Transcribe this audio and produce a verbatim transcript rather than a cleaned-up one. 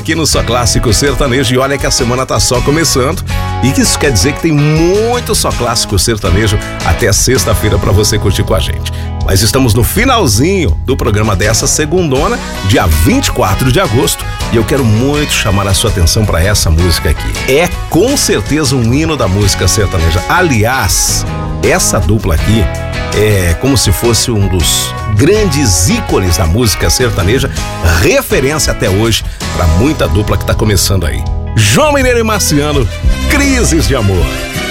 aqui no Só Clássico Sertanejo. E olha que a semana tá só começando. E isso quer dizer que tem muito Só Clássico Sertanejo até sexta-feira para você curtir com a gente. Mas estamos no finalzinho do programa dessa segundona, dia vinte e quatro de agosto, e eu quero muito chamar a sua atenção para essa música aqui. É com certeza um hino da música sertaneja. Aliás, essa dupla aqui é como se fosse um dos grandes ícones da música sertaneja, referência até hoje para muita dupla que tá começando aí. João Mineiro e Marciano, Crises de Amor.